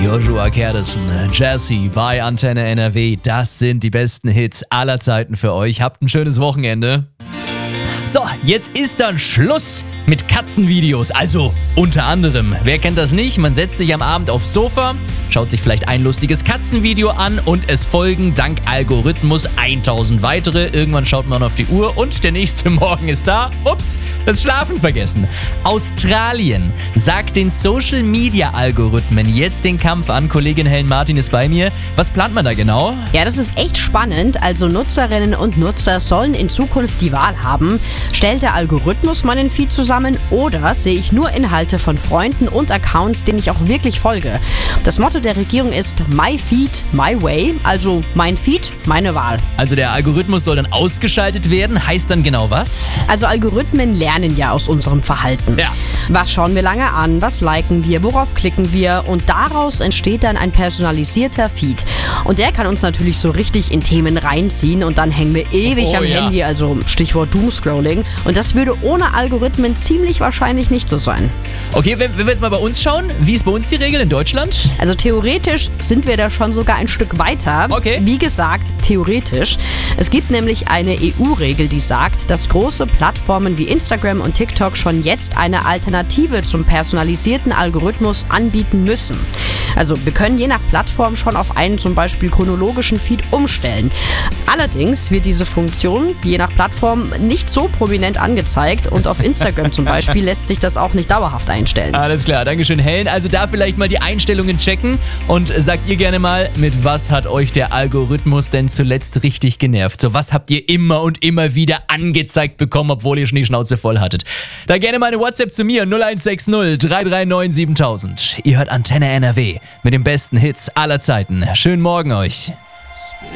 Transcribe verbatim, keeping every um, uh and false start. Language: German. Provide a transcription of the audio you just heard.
Joshua Kerdeson, Jazzy bei Antenne N R W. Das sind die besten Hits aller Zeiten für euch. Habt ein schönes Wochenende. So, jetzt ist dann Schluss mit Katzenvideos. Also unter anderem, wer kennt das nicht? Man setzt sich am Abend aufs Sofa, schaut sich vielleicht ein lustiges Katzenvideo an und es folgen dank Algorithmus tausend weitere. Irgendwann schaut man auf die Uhr und der nächste Morgen ist da. Ups, das Schlafen vergessen. Australien sagt den Social-Media-Algorithmen jetzt den Kampf an. Kollegin Helen Martin ist bei mir. Was plant man da genau? Ja, das ist echt spannend. Also Nutzerinnen und Nutzer sollen in Zukunft die Wahl haben. Stellt der Algorithmus meinen Feed zusammen oder sehe ich nur Inhalte von Freunden und Accounts, denen ich auch wirklich folge? Das Motto der Regierung ist My Feed, My Way, also mein Feed, meine Wahl. Also der Algorithmus soll dann ausgeschaltet werden, heißt dann genau was? Also Algorithmen lernen ja aus unserem Verhalten. Ja. Was schauen wir lange an, was liken wir, worauf klicken wir und daraus entsteht dann ein personalisierter Feed. Und der kann uns natürlich so richtig in Themen reinziehen und dann hängen wir ewig Oh, am ja. Handy, also Stichwort Doomscrolling. Und das würde ohne Algorithmen ziemlich wahrscheinlich nicht so sein. Okay, wenn, wenn wir jetzt mal bei uns schauen, wie ist bei uns die Regel in Deutschland? Also theoretisch sind wir da schon sogar ein Stück weiter. Okay. Wie gesagt, theoretisch. Es gibt nämlich eine E U-Regel, die sagt, dass große Plattformen wie Instagram und TikTok schon jetzt eine Alternative zum personalisierten Algorithmus anbieten müssen. Also wir können je nach Plattform schon auf einen zum Beispiel chronologischen Feed umstellen. Allerdings wird diese Funktion je nach Plattform nicht so prominent angezeigt und auf Instagram zum Beispiel lässt sich das auch nicht dauerhaft einstellen. Alles klar, Dankeschön Helen. Also da vielleicht mal die Einstellungen checken und sagt ihr gerne mal, mit was hat euch der Algorithmus denn zuletzt richtig genervt? So, was habt ihr immer und immer wieder angezeigt bekommen, obwohl ihr schon die Schnauze voll hattet? Da gerne mal eine WhatsApp zu mir, null eins sechs null drei drei neun siebentausend. Ihr hört Antenne N R W mit den besten Hits aller Zeiten. Schönen Morgen euch.